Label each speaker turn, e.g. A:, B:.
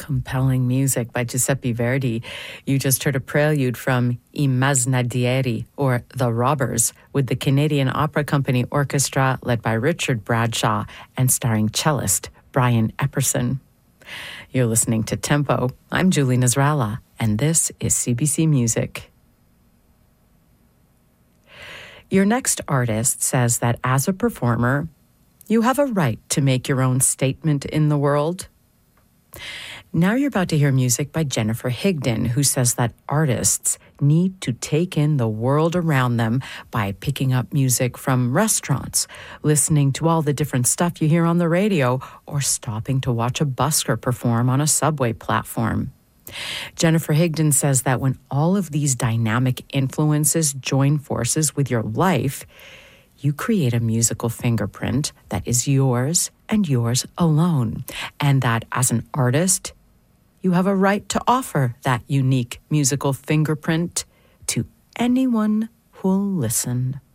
A: Compelling music by Giuseppe Verdi. You just heard a prelude from I Masnadieri, or The Robbers, with the Canadian Opera Company Orchestra led by Richard Bradshaw and starring cellist Brian Epperson. You're listening to Tempo. I'm Julie Nasrallah, and this is CBC Music. Your next artist says that as a performer, you have a right to make your own statement in the world. Now you're about to hear music by Jennifer Higdon, who says that artists need to take in the world around them by picking up music from restaurants, listening to all the different stuff you hear on the radio, or stopping to watch a busker perform on a subway platform. Jennifer Higdon says that when all of these dynamic influences join forces with your life, you create a musical fingerprint that is yours and yours alone, and that as an artist, you have a right to offer that unique musical fingerprint to anyone who'll listen.